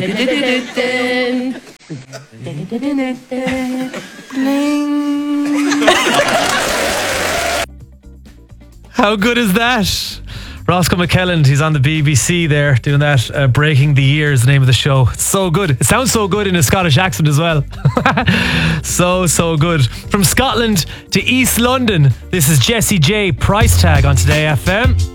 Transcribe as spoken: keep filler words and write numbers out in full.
How good is that? Roscoe McKelland, he's on the B B C there doing that. uh, Breaking the Year is the name of the show. It's so good. It sounds so good in a Scottish accent as well. So, so good. From Scotland to East London, this is Jessie J, Price Tag on Today F M.